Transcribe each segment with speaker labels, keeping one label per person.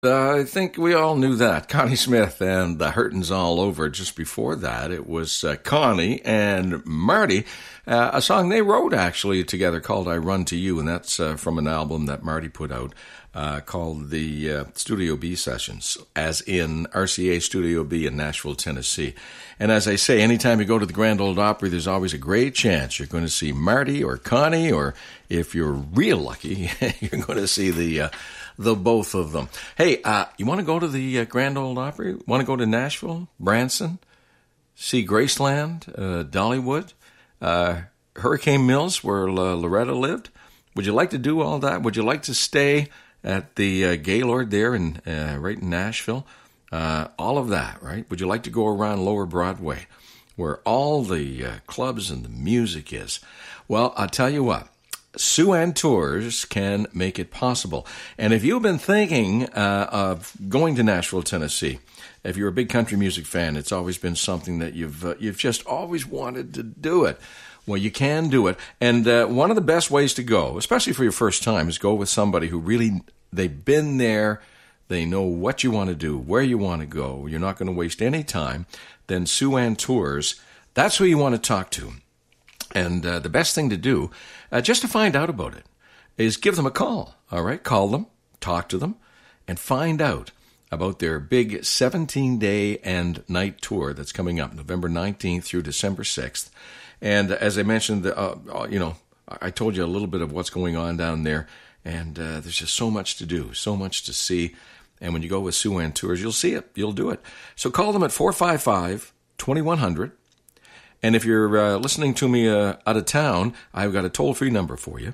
Speaker 1: I think we all knew that. Connie Smith and the Hurtin's All Over. Just before that, it was Connie and Marty, a song they wrote actually together called I Run to You, and that's from an album that Marty put out called the Studio B Sessions, as in RCA Studio B in Nashville, Tennessee. And as I say, anytime you go to the Grand Ole Opry, there's always a great chance you're going to see Marty or Connie, or if you're real lucky, you're going to see the both of them. Hey, you want to go to the Grand Ole Opry? Want to go to Nashville, Branson, see Graceland, Dollywood, Hurricane Mills, where Loretta lived? Would you like to do all that? Would you like to stay at the Gaylord there in right in Nashville? All of that, right? Would you like to go around Lower Broadway, where all the clubs and the music is? Well, I'll tell you what. Sue-Ann Tours can make it possible. And if you've been thinking of going to Nashville, Tennessee, if you're a big country music fan, it's always been something that you've just always wanted to do it. Well, you can do it. And one of the best ways to go, especially for your first time, is go with somebody who really, they've been there, they know what you want to do, where you want to go, you're not going to waste any time. Then Sue-Ann Tours, that's who you want to talk to. And the best thing to do, just to find out about it, is give them a call, all right? Call them, talk to them, and find out about their big 17-day and night tour that's coming up November 19th through December 6th. And as I mentioned, I told you a little bit of what's going on down there, and there's just so much to do, so much to see. And when you go with Sue-Ann Tours, you'll see it, you'll do it. So call them at 455-2100. And if you're listening to me out of town, I've got a toll-free number for you,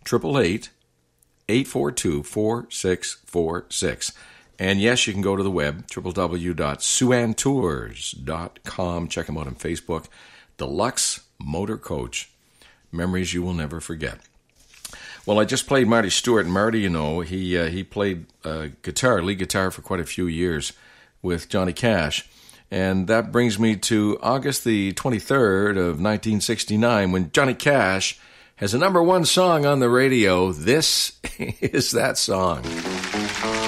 Speaker 1: 888-842-4646. And yes, you can go to the web, www.sueanntours.com. Check them out on Facebook. Deluxe Motor Coach, memories you will never forget. Well, I just played Marty Stuart. And Marty, he played lead guitar for quite a few years with Johnny Cash. And that brings me to August the 23rd of 1969, when Johnny Cash has a number one song on the radio. This is that song.